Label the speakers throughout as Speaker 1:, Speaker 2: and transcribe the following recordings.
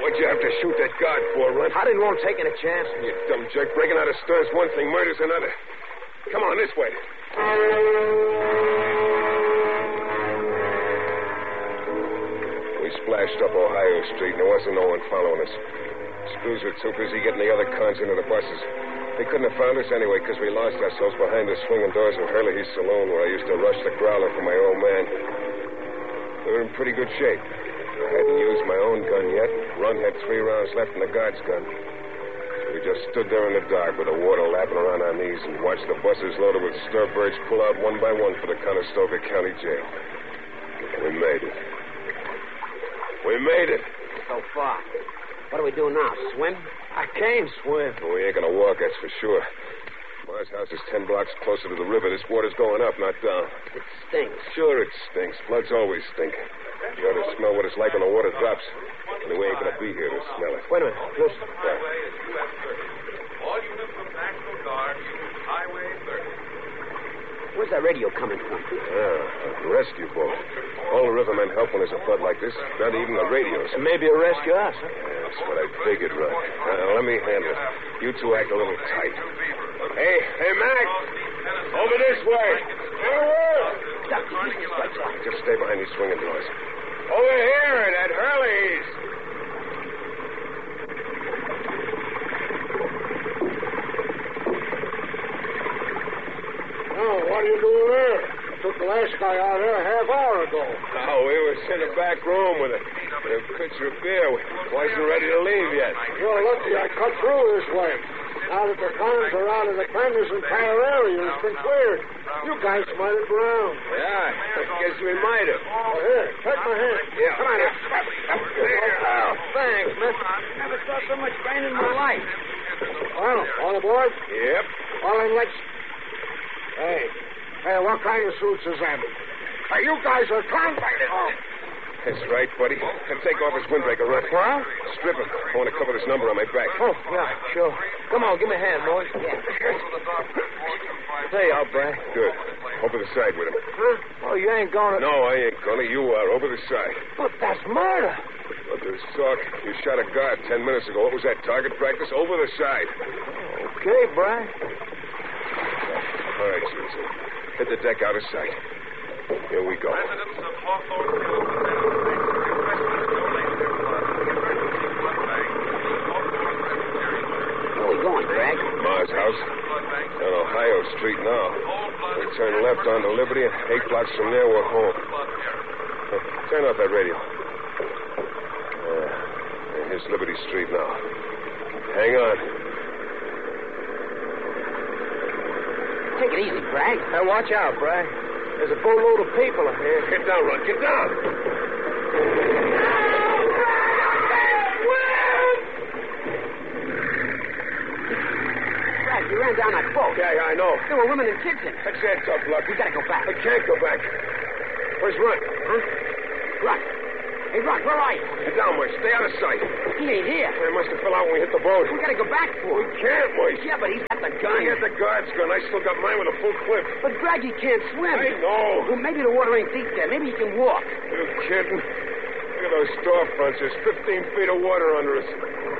Speaker 1: What'd you have to shoot that guard for, Runt?
Speaker 2: I didn't want taking a chance.
Speaker 1: You dumb jerk. Breaking out of stern's one thing, murder's another. Come on, this way. We splashed up Ohio Street, and there wasn't no one following us. Screws were too busy getting the other cons into the buses. They couldn't have found us anyway because we lost ourselves behind the swinging doors of Hurley's saloon where I used to rush the growler for my old man. We were in pretty good shape. I hadn't used my own gun yet. Runt had 3 rounds left in the guard's gun. We just stood there in the dark with the water lapping around our knees and watched the buses loaded with Sturbridge pull out one by one for the Conestoga County Jail. We made it. We made it.
Speaker 2: So far. What do we do now? Swim? I can't swim.
Speaker 1: We ain't gonna walk, that's for sure. Mars' house is 10 blocks closer to the river. This water's going up, not down.
Speaker 2: It stinks.
Speaker 1: Sure it stinks. Floods always stink. You ought to smell what it's like when the water drops. And we ain't gonna be here to smell it.
Speaker 2: Wait a minute. Listen.
Speaker 3: Highway is US 30. All units from National Guard use Highway 30.
Speaker 2: Where's that radio coming from?
Speaker 1: A rescue boat. All the rivermen help when there's a flood like this. Not even the radios.
Speaker 2: And maybe it'll rescue us. Huh?
Speaker 1: That's what I figured, Runt. Now, let me handle it. You two act a little tight. Hey, Mac! Over this way! Just stay behind these swinging doors. Over here at Hurley's!
Speaker 4: Oh, what are you doing there? I took the last guy out there a half hour ago.
Speaker 1: Oh, we were in the back room with a pitcher of beer. We wasn't ready to leave yet.
Speaker 4: You're lucky I cut through this way. Now that the cons are out of the Kansas and Tyler area, it's been cleared. You guys might have drowned.
Speaker 1: Yeah, I guess we might have.
Speaker 4: Oh, here, take my hand.
Speaker 1: Yeah.
Speaker 4: Come on.
Speaker 2: Oh, thanks, man. Never saw so much rain in my life.
Speaker 4: Well, all aboard?
Speaker 1: Yep.
Speaker 4: Well, then let's... Hey, what kind of suits is that? Hey, you guys are convicted. Oh.
Speaker 1: That's right, buddy. Take off his windbreaker, Runt.
Speaker 2: What?
Speaker 1: Strip him. I want to cover this number on my back.
Speaker 2: Oh, yeah, sure. Come on, give me a hand, boys. Yeah. There you are, Brad.
Speaker 1: Good. Over the side with him.
Speaker 2: Huh? Oh, you ain't gonna...
Speaker 1: No, I ain't gonna. You are. Over the side.
Speaker 2: But that's murder.
Speaker 1: Look, there's talk. You shot a guard 10 minutes ago. What was that, target practice? Over the side.
Speaker 2: Okay, Brad.
Speaker 1: All right, Susan. Hit the deck out of sight. Here we go.
Speaker 3: Residents of Hawthorne Hills, Tennessee, requested to donate their blood to the emergency blood bank to the Hawthorne Presbyterian Church.
Speaker 2: Where are we going, Greg?
Speaker 1: Mars' house.
Speaker 3: Blood bank
Speaker 1: On Ohio Street now.
Speaker 3: whole blood
Speaker 1: We turn left onto Liberty, and 8 blocks from there, we're home.
Speaker 3: blood here.
Speaker 1: Turn off that radio. Here's Liberty Street now. Hang on.
Speaker 2: Take it easy, Bragg. Now, watch out, Bragg. There's a boatload of people in here.
Speaker 1: Get down, Runt. Get down.
Speaker 2: Bragg, you ran down that boat.
Speaker 1: Yeah, I know.
Speaker 2: There were women and kids in it.
Speaker 1: That's it, tough luck.
Speaker 2: We gotta go back.
Speaker 1: I can't go back. Where's Runt?
Speaker 2: Huh? Runt. Hey, Runt, where are you?
Speaker 1: Get down, Moise. Stay out of sight.
Speaker 2: He ain't here.
Speaker 1: I must have fell out when we hit the boat.
Speaker 2: We gotta go back for
Speaker 1: We
Speaker 2: him.
Speaker 1: can't, Moise.
Speaker 2: Yeah, but he's got the gun.
Speaker 1: I had the guard's gun. I still got mine with a full clip.
Speaker 2: But Bragg, he can't swim.
Speaker 1: I know.
Speaker 2: Well, maybe the water ain't deep there. Maybe he can walk.
Speaker 1: You kidding? Look at those storefronts. There's 15 feet of water under us.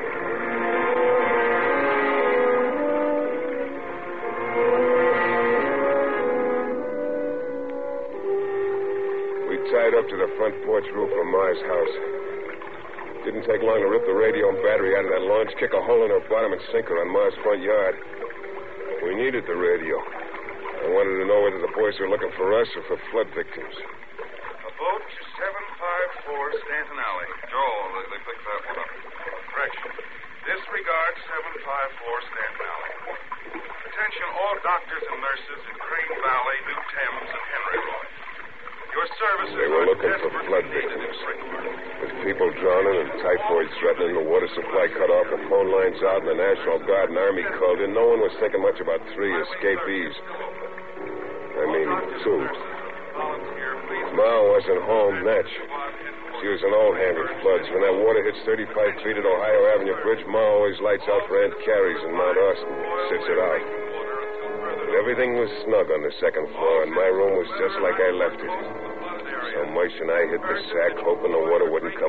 Speaker 1: We tied up to the front porch roof of Mars' house. Didn't take long to rip the radio and battery out of that launch, kick a hole in her bottom, and sink her on Mars' front yard. We needed the radio. I wanted to know whether the boys were looking for us or for flood victims.
Speaker 3: A boat to 754 Stanton Alley. Joel, they picked that one up. Correction. Disregard 754 Stanton Alley. Attention all doctors and nurses in Crane Valley, New Thames, and Henry Roy. Your services
Speaker 1: They were
Speaker 3: are
Speaker 1: looking for
Speaker 3: desperately
Speaker 1: flood
Speaker 3: needed
Speaker 1: victims.
Speaker 3: in Springfield.
Speaker 1: With people drowning and typhoid threatening, the water supply cut off, the phone lines out, and the National Guard and Army called in, no one was thinking much about 3 escapees. I mean, 2.
Speaker 3: Volunteer, please.
Speaker 1: Ma wasn't home, Natch. She was an old hand with floods. When that water hits 35 feet at Ohio Avenue Bridge, Ma always lights out for Aunt Carrie's in Mount Austin, sits it out. But everything was snug on the second floor, and my room was just like I left it. So Moise and I hit the sack, hoping the water wouldn't come